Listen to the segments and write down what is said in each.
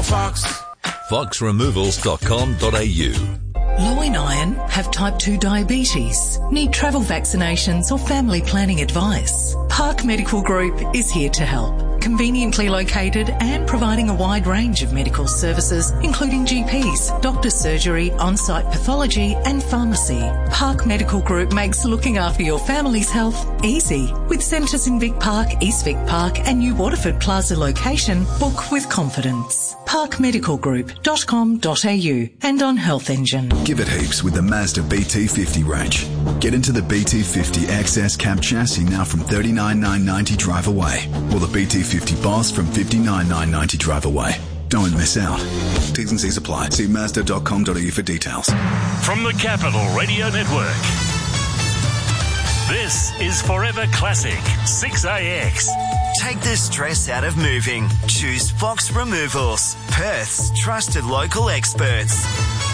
Fox. foxremovals.com.au. Low in iron, have type 2 diabetes, need travel vaccinations or family planning advice. Park Medical Group is here to help. Conveniently located and providing a wide range of medical services, including GPs, doctor's surgery, on-site pathology and pharmacy. Park Medical Group makes looking after your family's health easy. With centres in Vic Park, East Vic Park and New Waterford Plaza location, book with confidence. parkmedicalgroup.com.au and on Health Engine. Give it heaps with the Mazda BT50 range. Get into the BT50 XS cab chassis now from $39,990 drive away, or the BT50 Boss from $59,990 drive away. Don't miss out. T's and C's apply. See Mazda.com.au for details. From the Capital Radio Network, this is Forever Classic 6AX. Take the stress out of moving. Choose Fox Removals, Perth's trusted local experts.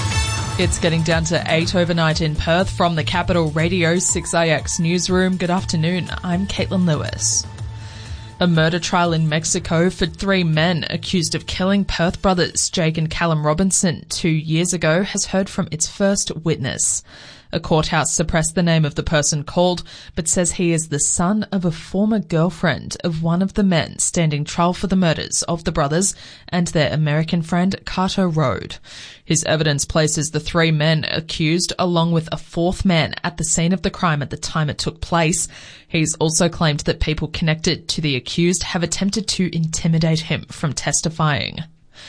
It's getting down to 8 overnight in Perth from the Capital Radio 6AX newsroom. Good afternoon. I'm Caitlin Lewis. A murder trial in Mexico for 3 men accused of killing Perth brothers Jake and Callum Robinson 2 years ago has heard from its first witness. A courthouse suppressed the name of the person called, but says he is the son of a former girlfriend of one of the men standing trial for the murders of the brothers and their American friend Carter Road. His evidence places the 3 men accused along with a 4th man at the scene of the crime at the time it took place. He's also claimed that people connected to the accused have attempted to intimidate him from testifying.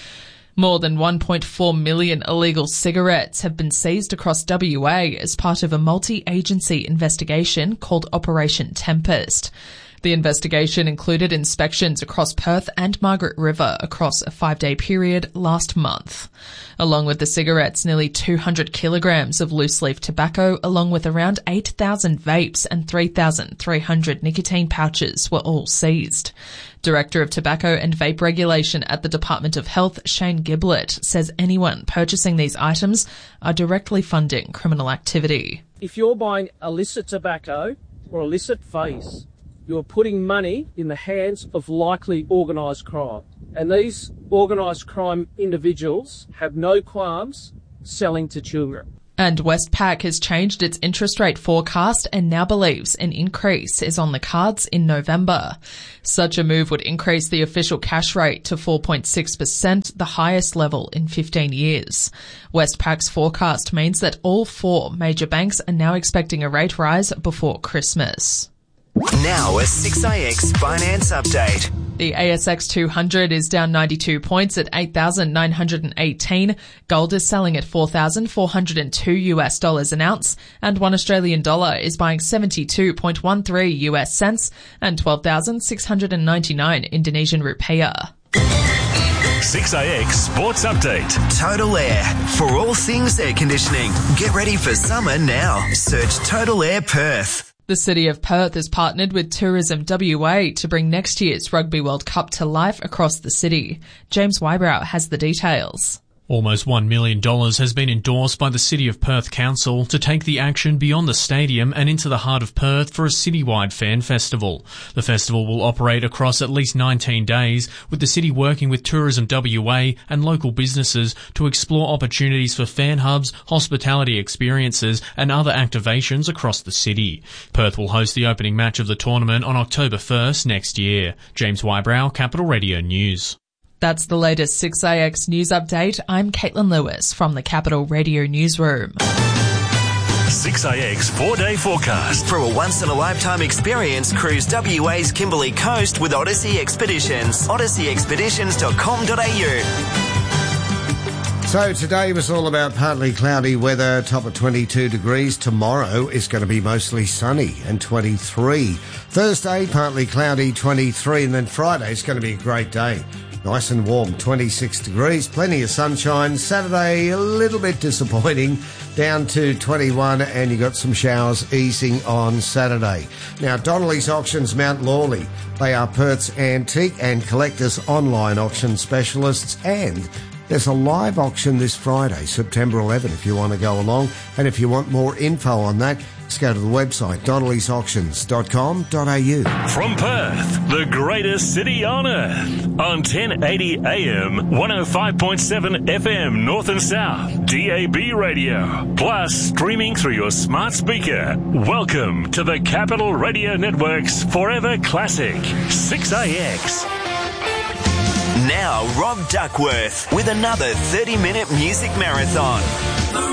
More than 1.4 million illegal cigarettes have been seized across WA as part of a multi-agency investigation called Operation Tempest. The investigation included inspections across Perth and Margaret River across a 5-day period last month. Along with the cigarettes, nearly 200 kilograms of loose-leaf tobacco, along with around 8,000 vapes and 3,300 nicotine pouches were all seized. Director of Tobacco and Vape Regulation at the Department of Health, Shane Giblett, says anyone purchasing these items are directly funding criminal activity. If you're buying illicit tobacco or illicit vapes, you're putting money in the hands of likely organised crime. And these organised crime individuals have no qualms selling to children. And Westpac has changed its interest rate forecast and now believes an increase is on the cards in November. Such a move would increase the official cash rate to 4.6%, the highest level in 15 years. Westpac's forecast means that all 4 major banks are now expecting a rate rise before Christmas. Now a 6AX finance update. The ASX 200 is down 92 points at 8,918. Gold is selling at $4,402 an ounce, and 1 Australian dollar is buying 72.13 US cents and 12,699 Indonesian rupiah. 6AX Sports Update. Total Air. For all things air conditioning. Get ready for summer now. Search Total Air Perth. The City of Perth has partnered with Tourism WA to bring next year's Rugby World Cup to life across the city. James Wybrow has the details. Almost $1 million has been endorsed by the City of Perth Council to take the action beyond the stadium and into the heart of Perth for a citywide fan festival. The festival will operate across at least 19 days, with the city working with Tourism WA and local businesses to explore opportunities for fan hubs, hospitality experiences and other activations across the city. Perth will host the opening match of the tournament on October 1st next year. James Wybrow, Capital Radio News. That's the latest 6AX news update. I'm Caitlin Lewis from the Capital Radio Newsroom. 6AX 4-day forecast. For a once-in-a-lifetime experience, cruise WA's Kimberley Coast with Odyssey Expeditions. odysseyexpeditions.com.au. So today was all about partly cloudy weather, top of 22 degrees. Tomorrow is going to be mostly sunny and 23. Thursday, partly cloudy, 23. And then Friday is going to be a great day. Nice and warm, 26 degrees, plenty of sunshine. Saturday, a little bit disappointing, down to 21, and you got some showers easing on Saturday. Now, Donnelly's Auctions Mount Lawley. They are Perth's antique and collectors online auction specialists, and there's a live auction this Friday, September 11, if you want to go along. And if you want more info on that, Just go to the website, donnellysauctions.com.au. From Perth, the greatest city on earth. On 1080 AM, 105.7 FM North and South, DAB radio. Plus, streaming through your smart speaker. Welcome to the Capital Radio Network's Forever Classic, 6AX. Now, Rob Duckworth with another 30-minute music marathon.